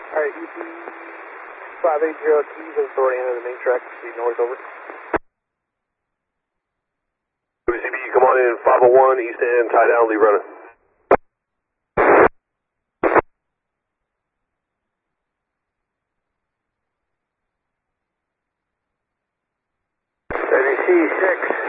Alright, ET 580 Keys is authority into the main track, speed north, over. WCB, come on in, 501, east end, tie down, leave running. WC 6.